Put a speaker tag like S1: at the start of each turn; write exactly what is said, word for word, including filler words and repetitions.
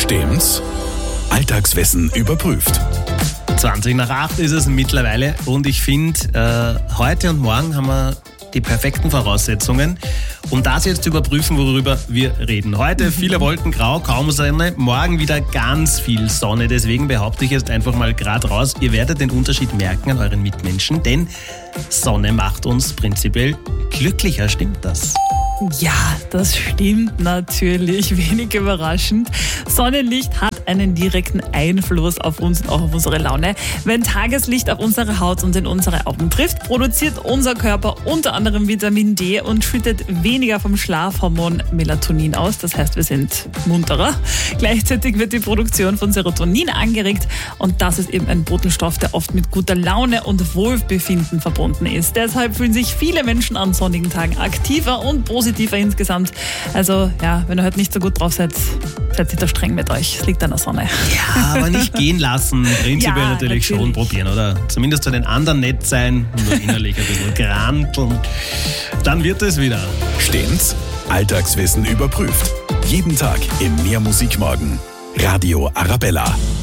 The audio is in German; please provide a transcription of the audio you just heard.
S1: Stimmt's? Alltagswissen überprüft.
S2: zwanzig nach acht ist es mittlerweile und ich finde, äh, heute und morgen haben wir die perfekten Voraussetzungen, um das jetzt zu überprüfen, worüber wir reden. Heute viele Wolken, grau, kaum Sonne, morgen wieder ganz viel Sonne. Deswegen behaupte ich jetzt einfach mal gerade raus, ihr werdet den Unterschied merken an euren Mitmenschen, denn Sonne macht uns prinzipiell glücklicher, stimmt das?
S3: Ja, das stimmt natürlich. Wenig überraschend. Sonnenlicht hat einen direkten Einfluss auf uns und auch auf unsere Laune. Wenn Tageslicht auf unsere Haut und in unsere Augen trifft, produziert unser Körper unter anderem Vitamin D und schüttet weniger vom Schlafhormon Melatonin aus. Das heißt, wir sind munterer. Gleichzeitig wird die Produktion von Serotonin angeregt und das ist eben ein Botenstoff, der oft mit guter Laune und Wohlbefinden verbunden ist. Deshalb fühlen sich viele Menschen an sonnigen Tagen aktiver und positiver insgesamt. Also ja, wenn ihr heute nicht so gut drauf seid, seid ihr da streng mit euch. Es liegt an der Sonne.
S2: Ja, aber nicht gehen lassen. Prinzipiell
S3: Ja,
S2: natürlich,
S3: natürlich.
S2: schon probieren, oder? Zumindest zu den anderen nett sein und nur innerlich ein bisschen granteln. Dann wird es wieder.
S1: Stimmt's? Alltagswissen überprüft. Jeden Tag im Mehr Musik Morgen. Radio Arabella.